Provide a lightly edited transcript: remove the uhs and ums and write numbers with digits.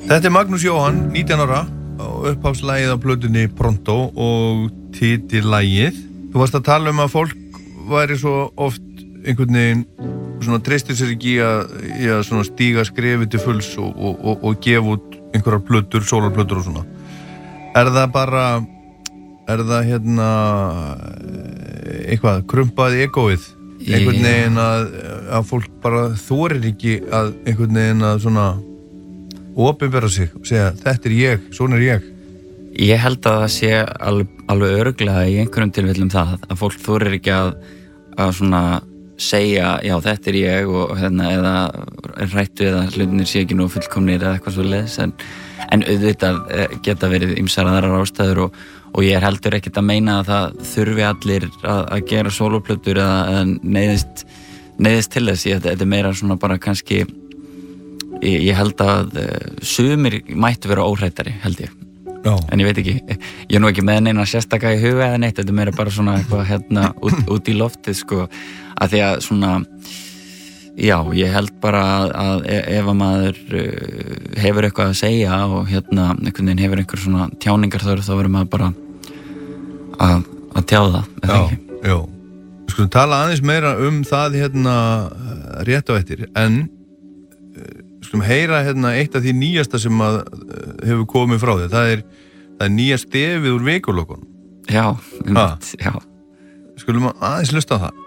Þetta Magnús Jóhann, 19 ára og upphafslagið á plötunni Pronto og titillagið. Þú varst að tala að fólk væri svo oft einhvern veginn svona treystir sér ekki í að svona stíga skrefið til fulls og gefa út einhverjar plötur, sólarplötur og svona. Er það eitthvað krumpað egóið? Einhvern veginn að fólk bara þorir ekki að einhvern veginn að svona opinbera sig og segja þetta ég, svona ég. Ég held að það sé alveg örugglega í einhverjum tilfellum það að fólk þorir ekki að svona segja já þetta ég og eða rættu eða hlutinir sé ekki nú fullkomnir eða eitthvað svo leiðis en auðvitað geta verið ýmsar aðrar ástæður og ég heldur ekkert að meina að það þurfi allir að gera sólóplötur eða neyðist til þess. Þetta er meira svona bara kannski ég held að sumir mættu vera óhrættari, held ég. Já. En ég veit ekki, ég er nú ekki með neina sérstaka í huga eða neitt, þetta er meira bara svona eitthvað út í loftið sko, að því að svona já, ég held bara að ef að maður hefur eitthvað að segja og einhvern veginn hefur einhver svona tjáningar þá verður maður bara að tjá það, eða ekki? Já, við skulum tala aðeins meira það rétt á eftir, en við skulum heyra eitt af því nýjasta sem að hefur komið frá þér, það er nýja stefið úr Vikulokkunum. Já, já. Skulum aðeins hlusta á það.